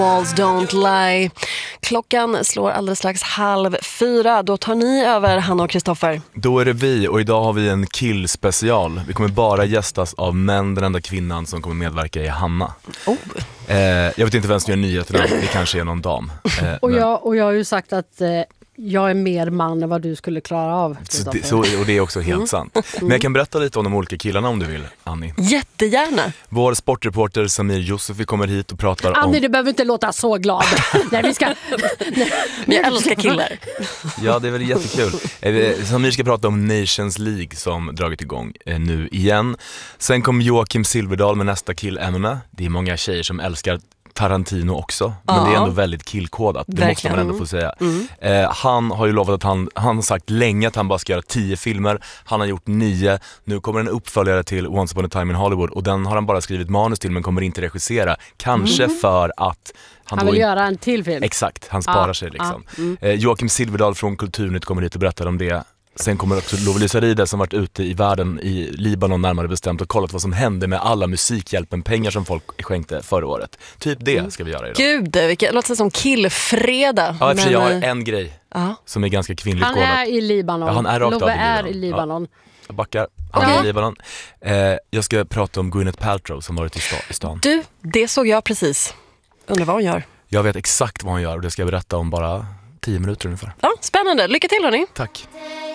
Walls don't lie. Klockan slår alldeles strax 3:30. Då tar ni över, Hanna och Kristoffer. Då är det vi, och idag har vi en killspecial. Vi kommer bara gästas av män, den enda kvinnan som kommer medverka i Hanna. Jag vet inte vem som gör nyheterna, det kanske är någon dam. Och jag har ju sagt att jag är mer man än vad du skulle klara av. Och det är också helt sant. Men jag kan berätta lite om de olika killarna om du vill, Annie. Jättegärna. Vår sportreporter Samir Josefi kommer hit och pratar om... Annie, du behöver inte låta så glad. Nej, vi ska... Jag älskar killar. Ja, det är väl jättekul. Samir ska prata om Nations League som dragit igång nu igen. Sen kommer Joakim Silverdal med nästa killämne. Det är många tjejer som älskar Tarantino också, men det är ändå väldigt killkodat. Det måste man ändå få säga. Han har ju lovat att han har sagt länge att han bara ska göra 10 filmer. Han har gjort 9. Nu kommer en uppföljare till Once upon a time in Hollywood, och den har han bara skrivit manus till men kommer inte regissera. Kanske för att han vill göra en till film. Exakt, han sparar sig liksom. Joakim Silverdal från Kulturnytt kommer hit och berättar om det. Sen kommer också Lovisa Ride som varit ute i världen, i Libanon närmare bestämt, och kollat vad som hände med alla Musikhjälpen-pengar som folk skänkte förra året. Typ det ska vi göra idag. Gud, vilket låter som killfredag. Ja, men... jag har en grej som är ganska kvinnligt kodat. Han är i Libanon. Ja, han är rakt Love av är i Libanon. Ja. Jag backar. Han är i Libanon. Jag ska prata om Gwyneth Paltrow som varit i stan. Du, det såg jag precis. Undrar vad hon gör. Jag vet exakt vad hon gör, och det ska jag berätta om bara 10 minuter ungefär. Ja, spännande. Lycka till, hörni. Tack.